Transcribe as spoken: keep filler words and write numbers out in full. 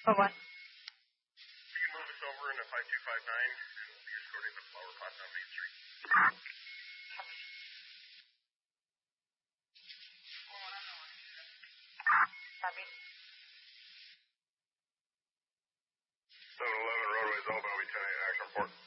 For what? We can move us over in a five two five nine, and we'll be escorting the flower pot down Main Street. Copy. seven eleven roadways open. I'll be ten eight action report.